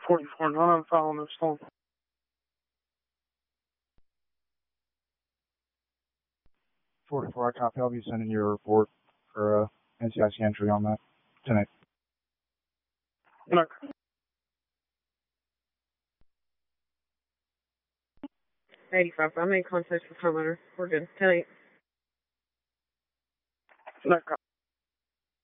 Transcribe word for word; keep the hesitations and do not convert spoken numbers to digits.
forty-four, not on file on this phone. forty-four, I copy. I'll be sending you a report for uh, N C I C entry on that tonight. No. eighty-five, I made contact with homeowner. We're good. ten eight. No.